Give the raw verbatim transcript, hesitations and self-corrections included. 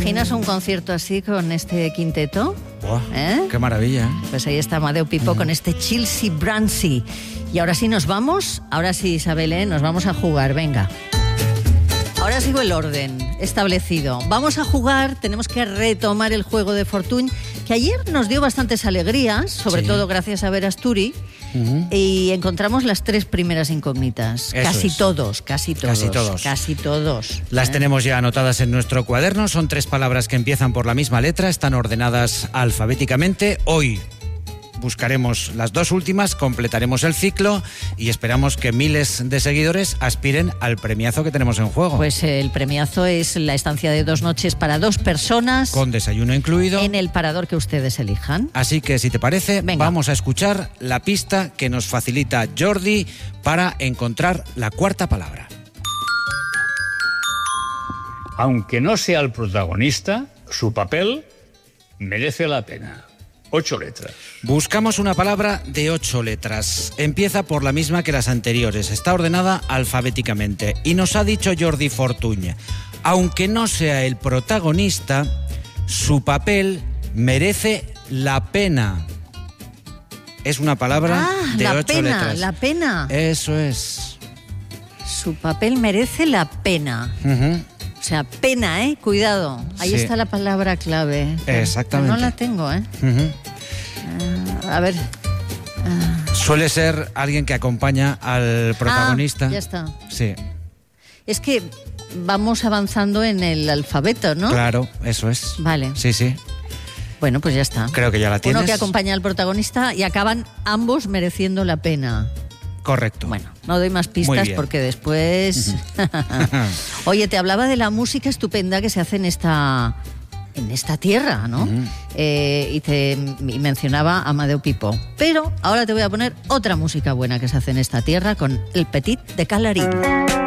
imaginas un concierto así con este quinteto? Wow, ¿Eh? ¡Qué maravilla! ¿eh? Pues ahí está Amadeu Pipó mm. con este Chilsea Brancy. Y ahora sí nos vamos, ahora sí, Isabel, ¿eh? Nos vamos a jugar, venga. Ahora sigo el orden establecido. Vamos a jugar, tenemos que retomar el juego de Fortuny, que ayer nos dio bastantes alegrías, sobre sí. todo gracias a Verasturi, uh-huh. y encontramos las tres primeras incógnitas. Eso casi es. todos, casi todos. Casi todos. Casi todos. Las ¿eh? tenemos ya anotadas en nuestro cuaderno. Son tres palabras que empiezan por la misma letra, están ordenadas alfabéticamente. Hoy buscaremos las dos últimas, completaremos el ciclo y esperamos que miles de seguidores aspiren al premiazo que tenemos en juego. Pues el premiazo es la estancia de dos noches para dos personas. Con desayuno incluido. En el parador que ustedes elijan. Así que, si te parece, Venga. vamos a escuchar la pista que nos facilita Jordi para encontrar la cuarta palabra. Aunque no sea el protagonista, su papel merece la pena. Ocho letras. Buscamos una palabra de ocho letras. Empieza por la misma que las anteriores. Está ordenada alfabéticamente. Y nos ha dicho Jordi Fortuny, aunque no sea el protagonista, su papel merece la pena. Es una palabra ah, de la ocho pena, letras. La pena. Eso es. Su papel merece la pena. Uh-huh. O sea, pena, ¿eh? Cuidado. Ahí sí. está la palabra clave. Exactamente. Pero no la tengo, ¿eh? Uh-huh. Uh, a ver. Uh. Suele ser alguien que acompaña al protagonista. Ah, ya está. Sí. Es que vamos avanzando en el alfabeto, ¿no? Claro, eso es. Vale. Sí, sí. Bueno, pues ya está. Creo que ya la tienes. Uno que acompaña al protagonista y acaban ambos mereciendo la pena. Correcto. Bueno, no doy más pistas porque después... Oye, te hablaba de la música estupenda que se hace en esta, en esta tierra, ¿no? Uh-huh. eh, y te y mencionaba a Amadeu Pipó. Pero ahora te voy a poner otra música buena que se hace en esta tierra con El Petit de Calarín.